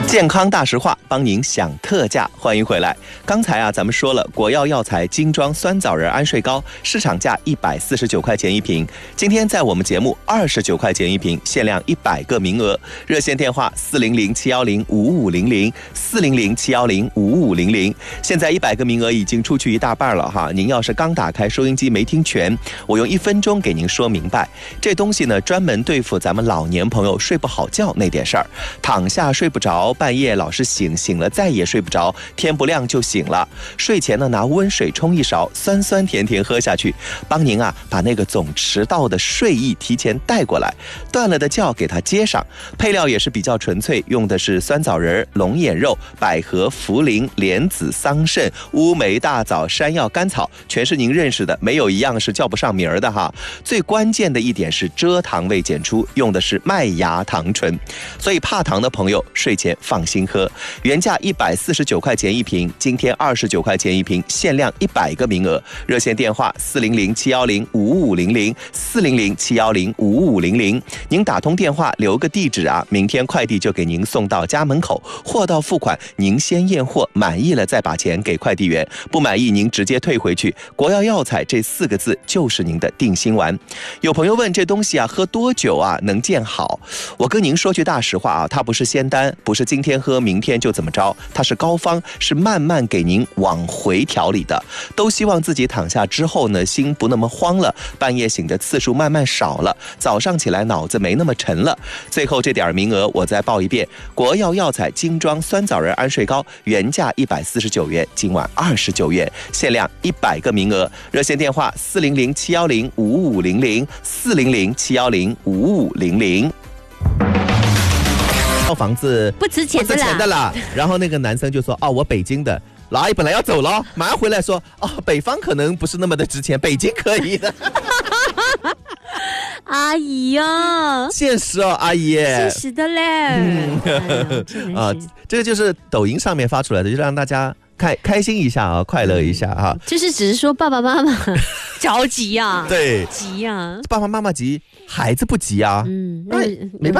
健康大实话，帮您享特价，欢迎回来。刚才咱们说了，国药药材精装酸枣仁安睡膏，市场价149块钱一瓶，今天在我们节目29块钱一瓶，限量100个名额。热线电话400-710-5500，400-710-5500。现在100个名额已经出去一大半了哈，您要是刚打开收音机没听全，我用1分钟给您说明白。这东西呢，专门对付咱们老年朋友睡不好觉那点事儿，躺下睡不着，半夜老是醒了再也睡不着，天不亮就醒了。睡前呢，拿温水冲一勺，酸酸甜甜喝下去，帮您把那个总迟到的睡意提前带过来，断了的觉给它接上。配料也是比较纯粹，用的是酸枣仁、龙眼肉、百合、茯苓、莲子、桑葚、乌梅、大枣、山药、甘草，全是您认识的，没有一样是叫不上名儿的哈。最关键的一点是蔗糖味减出，用的是麦芽糖醇，所以怕糖的朋友睡前放心喝。原价149块钱一瓶，今天29块钱一瓶，限量100个名额。热线电话400-710-5500，400-710-5500。您打通电话留个地址明天快递就给您送到家门口，货到付款，您先验货，满意了再把钱给快递员，不满意您直接退回去。国药药材这4个字就是您的定心丸。有朋友问这东西喝多久能见好？我跟您说句大实话它不是仙丹，不是今天喝明天就怎么着，它是膏方，是慢慢给您往回调理的。都希望自己躺下之后呢，心不那么慌了，半夜醒的次数慢慢少了，早上起来脑子没那么沉了。最后这点名额我再报一遍，国药药材精装酸枣仁安睡膏，原价149元，今晚29元，限量100个名额。热线电话400-710-5500，400-710-5500。套房子不值钱的啦。然后那个男生就说我北京的，老阿姨本来要走了，马上回来说北方可能不是那么的值钱，北京可以的。 阿姨现实阿姨， 现实的嘞。 这个就是抖音上面发出来的，就让大家开心一下快乐一下就是只是说爸爸妈妈着急对， 急爸爸妈妈急，孩子不急那没办法。